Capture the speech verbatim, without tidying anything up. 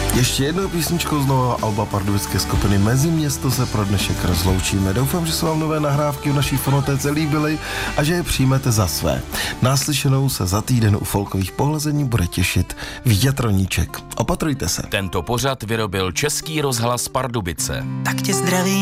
Ještě jednou písničkou z nového alba pardubické skupiny Meziměsto se pro dnešek rozloučíme. Doufám, že se vám nové nahrávky v naší fonotéce líbily a že je přijmete za své. Náslyšenou se za týden u folkových pohlazení bude těšit Vít Roníček. Opatrujte se. Tento pořad vyrobil Český rozhlas Pardubice. Tak tě zdraví.